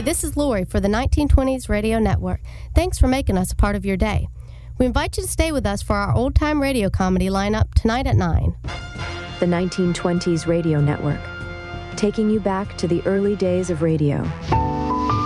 this is Lori for the 1920s Radio Network. Thanks for making us a part of your day. We invite you to stay with us for our old-time radio comedy lineup tonight at 9. The 1920s Radio Network, taking you back to the early days of radio.